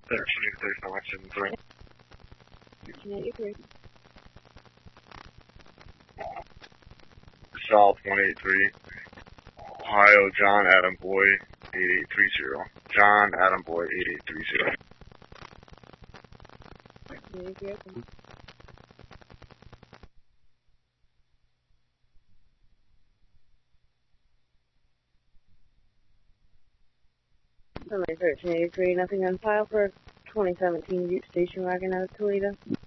133573. 1383. South 183. Ohio, John Adam Boy 8830. John Adam Boy 8830. 1383. Runway 1383, nothing on file for 2017 Butte Station Wagon out of Toledo.